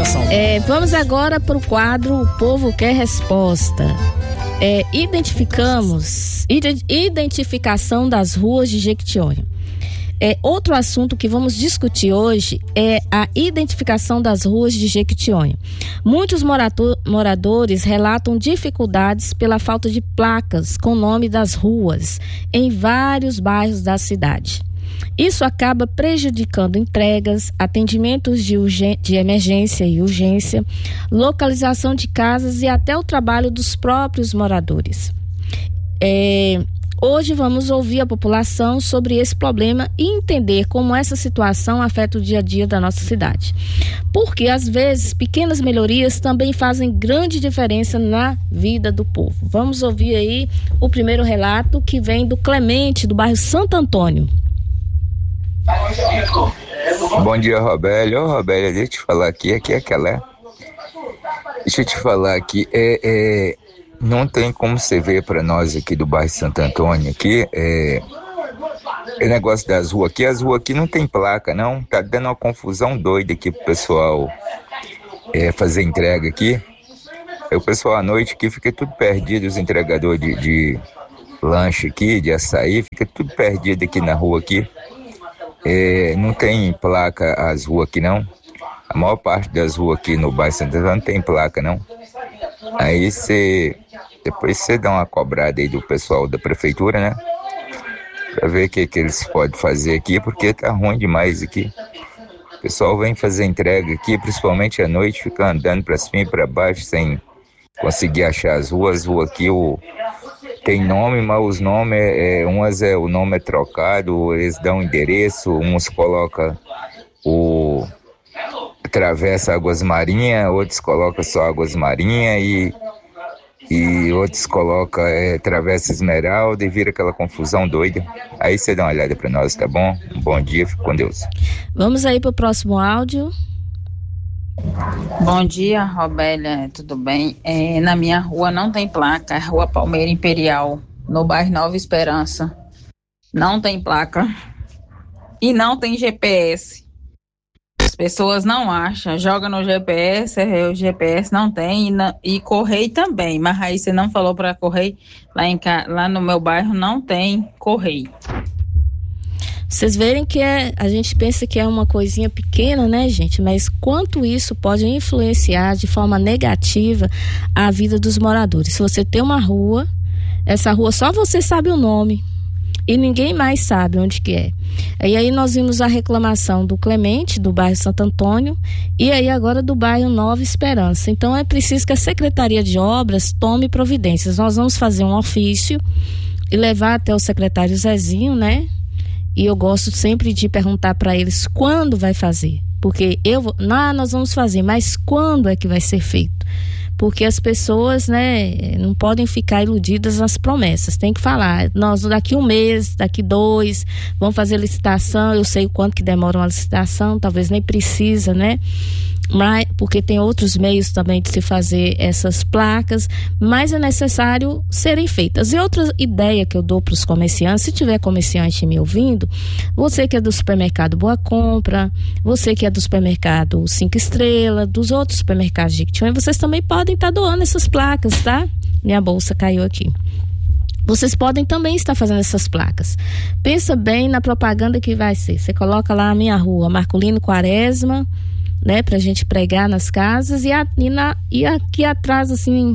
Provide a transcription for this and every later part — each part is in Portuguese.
participação. Vamos agora para o quadro O Povo Quer Resposta. Identificação das ruas de Jequitinhonha. Outro assunto que vamos discutir hoje é a identificação das ruas de Jequitinhonha. Muitos moradores relatam dificuldades pela falta de placas com o nome das ruas em vários bairros da cidade. Isso acaba prejudicando entregas, atendimentos de emergência e urgência, localização de casas e até o trabalho dos próprios moradores. Hoje vamos ouvir a população sobre esse problema e entender como essa situação afeta o dia a dia da nossa cidade. Porque, às vezes, pequenas melhorias também fazem grande diferença na vida do povo. Vamos ouvir aí o primeiro relato, que vem do Clemente, do bairro Santo Antônio. Bom dia, Robélia. Robélia, deixa eu te falar aqui é aquela. Deixa eu te falar aqui, não tem como você ver para nós aqui do bairro Santo Antônio aqui, o negócio das ruas aqui, as ruas aqui não tem placa não, tá dando uma confusão doida aqui pro pessoal fazer entrega aqui. O pessoal à noite aqui fica tudo perdido, os entregadores de lanche aqui, de açaí, fica tudo perdido aqui na rua aqui. Não tem placa as ruas aqui não, a maior parte das ruas aqui no bairro Santo Antônio não tem placa não. Aí depois você dá uma cobrada aí do pessoal da prefeitura, né? Pra ver o que eles podem fazer aqui, porque tá ruim demais aqui. O pessoal vem fazer entrega aqui, principalmente à noite, fica andando pra cima e pra baixo sem conseguir achar as ruas. As ruas aqui tem nome, mas os nomes, o nome é trocado, eles dão endereço, uns colocam Travessa Águas Marinhas, outros colocam só Águas Marinhas e outros colocam Travessa Esmeralda e vira aquela confusão doida. Aí você dá uma olhada pra nós, tá bom? Um bom dia, fique com Deus. Vamos aí pro próximo áudio. Bom dia, Robélia, tudo bem? Na minha rua não tem placa, é Rua Palmeira Imperial, no bairro Nova Esperança. Não tem placa e não tem GPS. As pessoas não acham, joga no GPS, o GPS não tem, e correio também, mas aí você não falou para correio, lá no meu bairro não tem correio. Vocês verem que a gente pensa que é uma coisinha pequena, né, gente? Mas quanto isso pode influenciar de forma negativa a vida dos moradores. Se você tem uma rua, essa rua só você sabe o nome e ninguém mais sabe onde que é. E aí nós vimos a reclamação do Clemente, do bairro Santo Antônio, e aí agora do bairro Nova Esperança. Então é preciso que a Secretaria de Obras tome providências. Nós vamos fazer um ofício e levar até o secretário Zezinho, né? E eu gosto sempre de perguntar para eles quando vai fazer. Porque nós vamos fazer, mas quando é que vai ser feito? Porque as pessoas, né, não podem ficar iludidas nas promessas. Tem que falar, nós daqui 1 mês, daqui 2, vamos fazer licitação. Eu sei o quanto que demora uma licitação, talvez nem precisa, né? Mas, porque tem outros meios também de se fazer essas placas, mas é necessário serem feitas. E outra ideia que eu dou para os comerciantes, se tiver comerciante me ouvindo, você que é do supermercado Boa Compra, você que é do supermercado 5 Estrelas, dos outros supermercados de Jequitinhonha, vocês também podem estar doando essas placas, tá? Minha bolsa caiu aqui. Vocês podem também estar fazendo essas placas. Pensa bem na propaganda que vai ser. Você coloca lá a minha rua, Marculino Quaresma, né, pra gente pregar nas casas e aqui atrás, assim,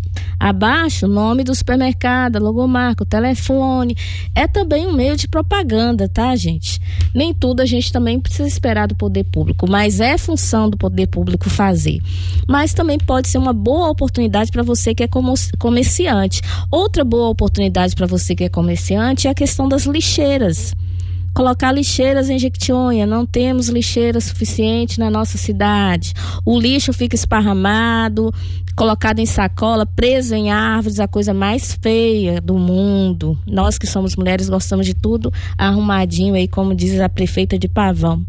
abaixo, o nome do supermercado, a logomarca, o telefone. É também um meio de propaganda, tá, gente? Nem tudo a gente também precisa esperar do poder público, mas é função do poder público fazer. Mas também pode ser uma boa oportunidade para você que é comerciante. Outra boa oportunidade para você que é comerciante é a questão das lixeiras. Colocar lixeiras em Jequitinhonha, não temos lixeira suficiente na nossa cidade. O lixo fica esparramado, colocado em sacola, preso em árvores, a coisa mais feia do mundo. Nós que somos mulheres gostamos de tudo arrumadinho aí, como diz a prefeita de Pavão.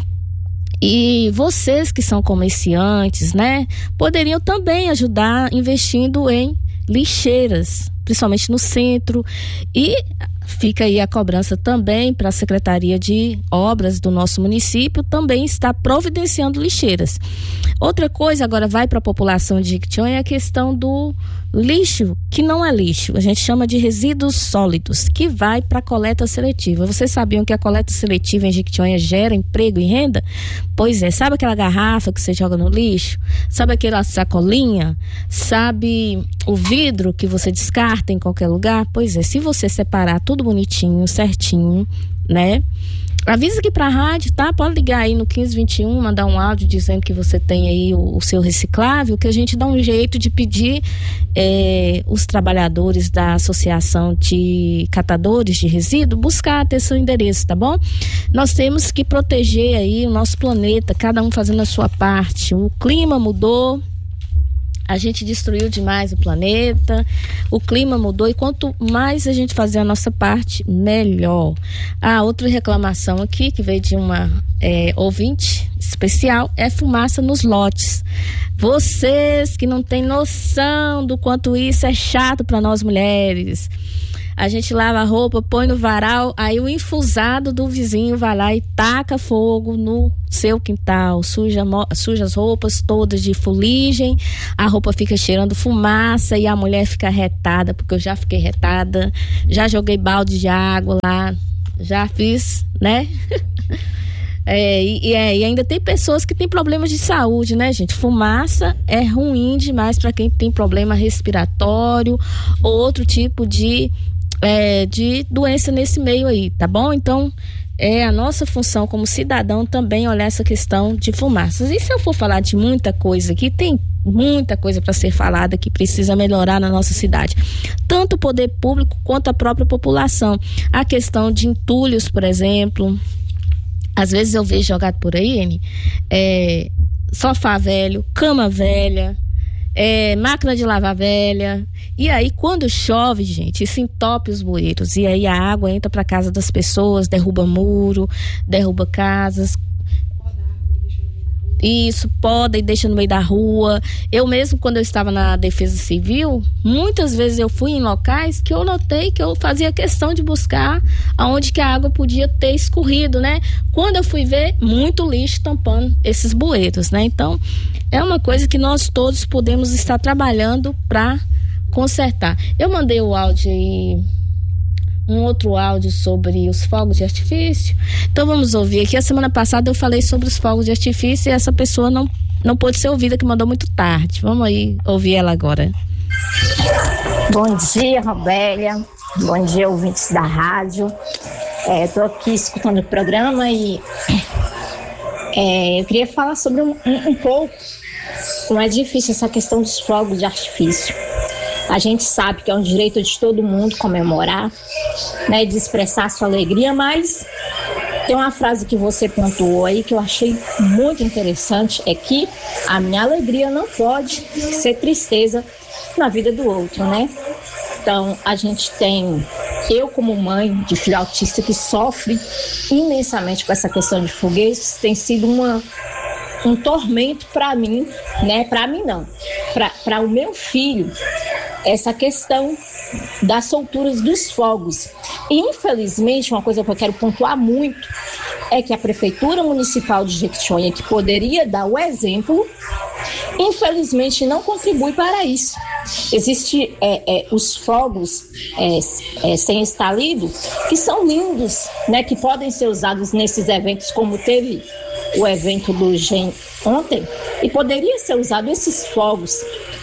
E vocês que são comerciantes, né, poderiam também ajudar investindo em lixeiras, principalmente no centro. E fica aí a cobrança também para a Secretaria de Obras do nosso município, também está providenciando lixeiras. Outra coisa, agora vai para a população de Jequitinhonha, é a questão do lixo, que não é lixo, a gente chama de resíduos sólidos, que vai para a coleta seletiva. Vocês sabiam que a coleta seletiva em Jequitinhonha gera emprego e renda? Pois é, sabe aquela garrafa que você joga no lixo? Sabe aquela sacolinha? Sabe o vidro que você descarta em qualquer lugar? Pois é, se você separar tudo bonitinho, certinho, né? Avisa aqui pra rádio, tá? Pode ligar aí no 1521, mandar um áudio dizendo que você tem aí o seu reciclável, que a gente dá um jeito de pedir os trabalhadores da Associação de Catadores de Resíduos buscar ter seu endereço, tá bom? Nós temos que proteger aí o nosso planeta, cada um fazendo a sua parte. O clima mudou, a gente destruiu demais o planeta, o clima mudou, e quanto mais a gente fazer a nossa parte, melhor. Outra reclamação aqui, que veio de uma ouvinte especial, é fumaça nos lotes. Vocês que não têm noção do quanto isso é chato para nós mulheres. A gente lava a roupa, põe no varal, aí o infusado do vizinho vai lá e taca fogo no seu quintal, suja as roupas todas de fuligem, a roupa fica cheirando fumaça e a mulher fica retada, porque eu já fiquei retada, já joguei balde de água lá, já fiz, né? E ainda tem pessoas que têm problemas de saúde, né, gente? Fumaça é ruim demais para quem tem problema respiratório ou outro tipo de doença nesse meio aí, tá bom? Então, é a nossa função como cidadão também olhar essa questão de fumaças. E se eu for falar de muita coisa aqui, tem muita coisa para ser falada que precisa melhorar na nossa cidade, tanto o poder público quanto a própria população. A questão de entulhos, por exemplo, às vezes eu vejo jogado por aí, sofá velho, cama velha, máquina de lavar velha, e aí quando chove, gente, isso entope os bueiros, e aí a água entra para casa das pessoas, derruba muro, derruba casas, isso, poda e deixa no meio da rua. Eu mesmo, quando eu estava na Defesa Civil, muitas vezes eu fui em locais que eu notei que eu fazia questão de buscar aonde que a água podia ter escorrido, né? Quando eu fui ver, muito lixo tampando esses bueiros, né? Então, é uma coisa que nós todos podemos estar trabalhando para consertar. Eu mandei o áudio aí, um outro áudio sobre os fogos de artifício. Então vamos ouvir aqui. A semana passada eu falei sobre os fogos de artifício e essa pessoa não pôde ser ouvida, que mandou muito tarde. Vamos aí ouvir ela agora. Bom dia, Robélia. Bom dia, ouvintes da rádio. Estou aqui escutando o programa e eu queria falar sobre um pouco como é difícil essa questão dos fogos de artifício. A gente sabe que é um direito de todo mundo comemorar, né, de expressar sua alegria, mas tem uma frase que você pontuou aí que eu achei muito interessante, é que a minha alegria não pode ser tristeza na vida do outro, né? Então, a gente tem, eu como mãe de filho autista que sofre imensamente com essa questão de foguetes, tem sido um tormento para mim, né? Para mim não, para o meu filho, essa questão das solturas dos fogos. E, infelizmente, uma coisa que eu quero pontuar muito é que a Prefeitura Municipal de Jequitinhonha, que poderia dar o exemplo, infelizmente não contribui para isso. Existem os fogos sem estalido, que são lindos, né, que podem ser usados nesses eventos, como teve o evento do GEM ontem, e poderia ser usado esses fogos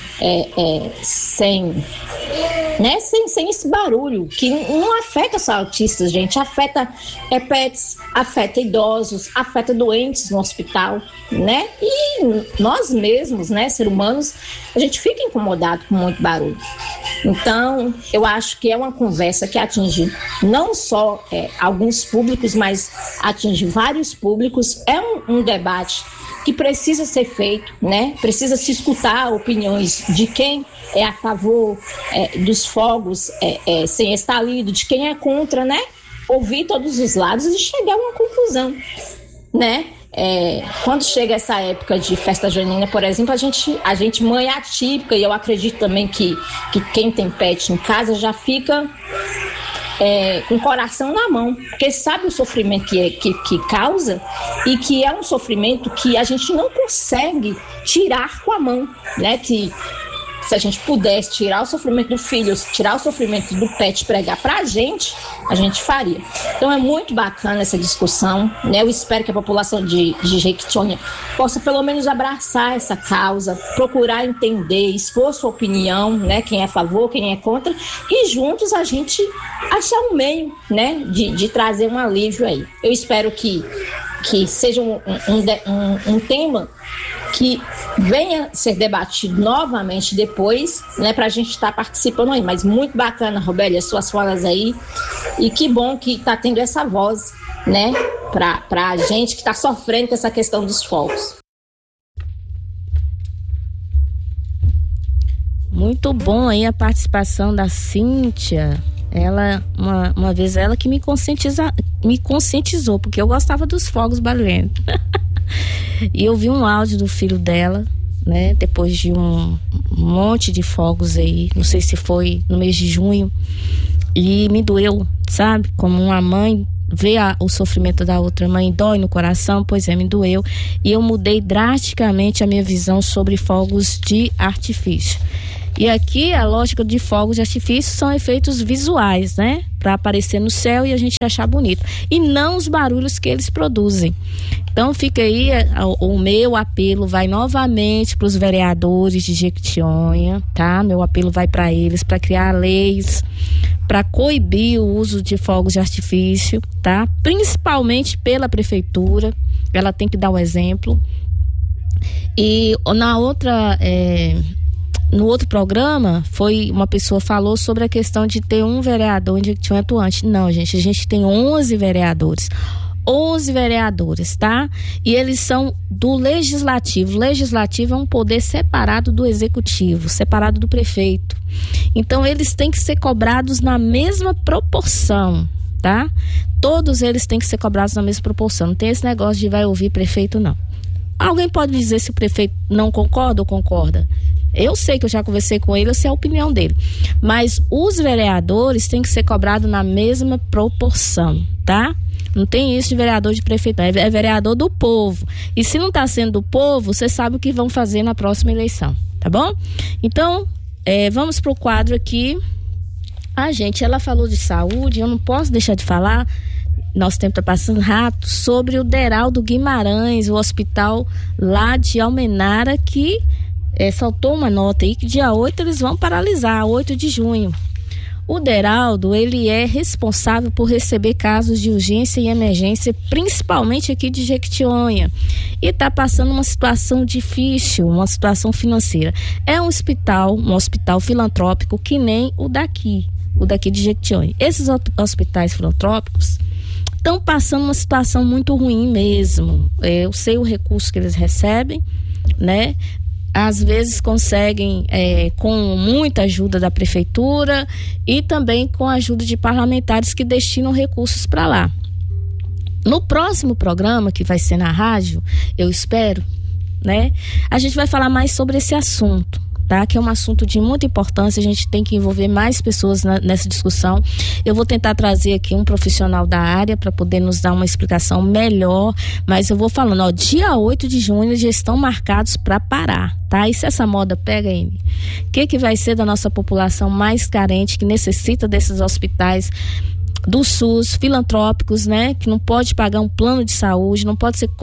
sem esse barulho, que não afeta só autistas, gente, afeta pets, afeta idosos, afeta doentes no hospital, né? E nós mesmos, né, seres humanos, a gente fica incomodado com muito barulho. Então, eu acho que é uma conversa que atinge não só alguns públicos, mas atinge vários públicos. É um debate que precisa ser feito, né? Precisa se escutar opiniões de quem é a favor dos fogos sem estalido, de quem é contra, né? Ouvir todos os lados e chegar a uma conclusão, né? Quando chega essa época de festa junina, por exemplo, a gente mãe atípica, e eu acredito também que quem tem pet em casa já fica com o coração na mão, porque sabe o sofrimento que causa e que é um sofrimento que a gente não consegue tirar com a mão, né? Que se a gente pudesse tirar o sofrimento do filho, tirar o sofrimento do pet, pregar pra gente, a gente faria. Então é muito bacana essa discussão, né? Eu espero que a população de Jequitinhonha possa pelo menos abraçar essa causa, procurar entender, expor sua opinião, né? Quem é a favor, quem é contra, e juntos a gente achar um meio, né? De trazer um alívio aí. Eu espero que seja um tema que venha ser debatido novamente depois, né, para a gente estar participando aí. Mas muito bacana, Robélia, suas falas aí, e que bom que está tendo essa voz, né, para a gente que está sofrendo com essa questão dos fogos. Muito bom aí a participação da Cíntia. Ela, uma vez ela que me conscientizou, porque eu gostava dos fogos barulhentos. E eu vi um áudio do filho dela, né? Depois de um monte de fogos aí, não sei se foi no mês de junho, e me doeu, sabe? Como uma mãe vê o sofrimento da outra mãe, dói no coração, pois é, me doeu. E eu mudei drasticamente a minha visão sobre fogos de artifício. E aqui a lógica de fogos de artifício são efeitos visuais, né? Para aparecer no céu e a gente achar bonito. E não os barulhos que eles produzem. Então fica aí, o meu apelo vai novamente para os vereadores de Jequitinhonha, tá? Meu apelo vai para eles, para criar leis, para coibir o uso de fogos de artifício, tá? Principalmente pela prefeitura, ela tem que dar o exemplo. E no outro programa, uma pessoa falou sobre a questão de ter um vereador em Jequitinhonha atuante. Não, gente, a gente tem 11 vereadores. 11 vereadores, tá? E eles são do legislativo. O legislativo é um poder separado do executivo, separado do prefeito. Então, eles têm que ser cobrados na mesma proporção, tá? Todos eles têm que ser cobrados na mesma proporção. Não tem esse negócio de vai ouvir prefeito, não. Alguém pode dizer se o prefeito não concorda ou concorda? Eu sei que eu já conversei com ele, eu sei a opinião dele. Mas os vereadores têm que ser cobrados na mesma proporção, tá? Não tem isso de vereador de prefeito, é vereador do povo. E se não está sendo do povo, você sabe o que vão fazer na próxima eleição, tá bom? Então, vamos pro quadro aqui. Ela falou de saúde, eu não posso deixar de falar, nosso tempo está passando rápido, sobre o Deraldo Guimarães, o hospital lá de Almenara, que soltou uma nota aí que dia 8 eles vão paralisar, 8 de junho. O Deraldo, ele é responsável por receber casos de urgência e emergência, principalmente aqui de Jequitinhonha, e está passando uma situação difícil, uma situação financeira. É um hospital filantrópico que nem o daqui de Jequitinhonha. Esses hospitais filantrópicos estão passando uma situação muito ruim mesmo. Eu sei o recurso que eles recebem, né? Às vezes conseguem com muita ajuda da prefeitura e também com a ajuda de parlamentares que destinam recursos para lá. No próximo programa, que vai ser na rádio, eu espero, né? A gente vai falar mais sobre esse assunto, tá? Que é um assunto de muita importância, a gente tem que envolver mais pessoas nessa discussão. Eu vou tentar trazer aqui um profissional da área para poder nos dar uma explicação melhor, mas eu vou falando, dia 8 de junho já estão marcados para parar, tá? E se essa moda pega, Amy, o que vai ser da nossa população mais carente, que necessita desses hospitais do SUS, filantrópicos, né? Que não pode pagar um plano de saúde, não pode ser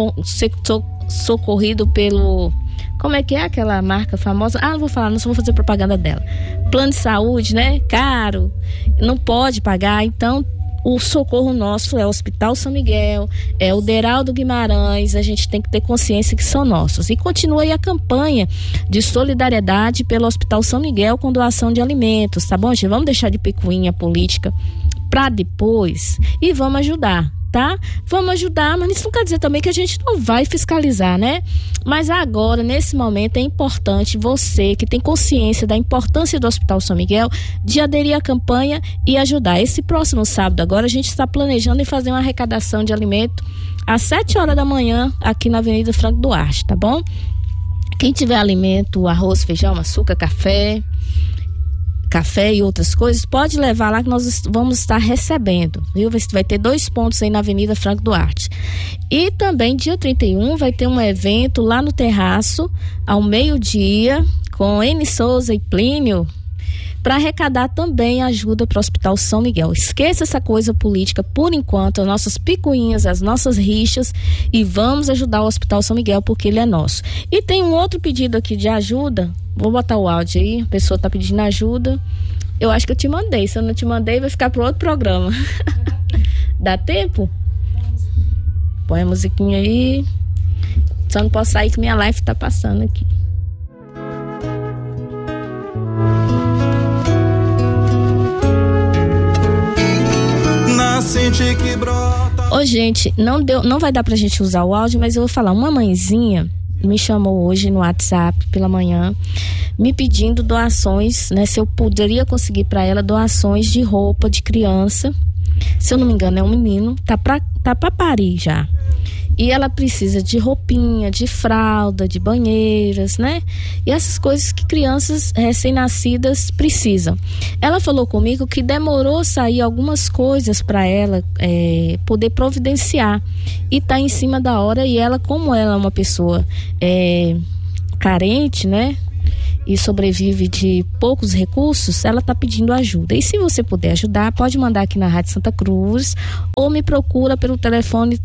socorrido pelo... Como é que é aquela marca famosa? Não vou falar, não só vou fazer propaganda dela. Plano de saúde, né? Caro, não pode pagar. Então, o socorro nosso é o Hospital São Miguel, é o Deraldo Guimarães. A gente tem que ter consciência que são nossos. E continua aí a campanha de solidariedade pelo Hospital São Miguel com doação de alimentos, tá bom, gente? Vamos deixar de picuinha política para depois e vamos ajudar, tá? Vamos ajudar, mas isso não quer dizer também que a gente não vai fiscalizar, né? Mas agora, nesse momento, é importante você que tem consciência da importância do Hospital São Miguel de aderir à campanha e ajudar. Esse próximo sábado agora a gente está planejando em fazer uma arrecadação de alimento às 7 horas da manhã aqui na Avenida Franco Duarte, tá bom? Quem tiver alimento, arroz, feijão, açúcar, café, café e outras coisas, pode levar lá que nós vamos estar recebendo, viu? Vai ter 2 pontos aí na Avenida Franco Duarte. E também dia 31 vai ter um evento lá no terraço, ao meio-dia, com N. Souza e Plínio, para arrecadar também ajuda para o Hospital São Miguel. Esqueça essa coisa política por enquanto, as nossas picuinhas, as nossas rixas, e vamos ajudar o Hospital São Miguel porque ele é nosso. E tem um outro pedido aqui de ajuda, vou botar o áudio aí, a pessoa está pedindo ajuda. Eu acho que eu te mandei, se eu não te mandei vai ficar para outro programa. Dá tempo? Põe a musiquinha aí. Só não posso sair que minha live está passando aqui. Ô, gente, não vai dar pra gente usar o áudio, mas eu vou falar. Uma mãezinha me chamou hoje no WhatsApp pela manhã, me pedindo doações, né? Se eu poderia conseguir pra ela doações de roupa de criança. Se eu não me engano, é um menino, tá pra parir já. E ela precisa de roupinha, de fralda, de banheiras, né? E essas coisas que crianças recém-nascidas precisam. Ela falou comigo que demorou sair algumas coisas para ela poder providenciar. E tá em cima da hora. E ela, como ela é uma pessoa carente, né? E sobrevive de poucos recursos, ela está pedindo ajuda. E se você puder ajudar, pode mandar aqui na Rádio Santa Cruz ou me procura pelo telefone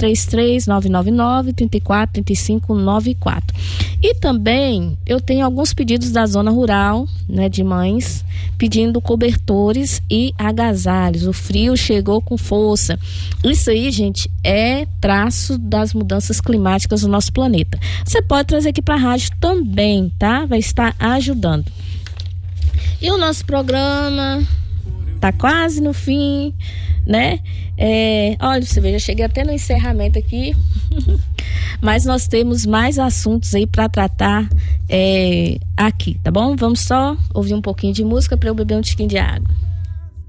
33-999-343594. E também eu tenho alguns pedidos da zona rural, né, de mães, pedindo cobertores e agasalhos. O frio chegou com força. Isso aí, gente, é traço das mudanças climáticas do nosso planeta. Você pode trazer aqui para a rádio também, tá? Vai estar ajudando. E o nosso programa tá quase no fim, né? Olha, você vê, já cheguei até no encerramento aqui. Mas nós temos mais assuntos aí para tratar aqui, tá bom? Vamos só ouvir um pouquinho de música para eu beber um tiquinho de água.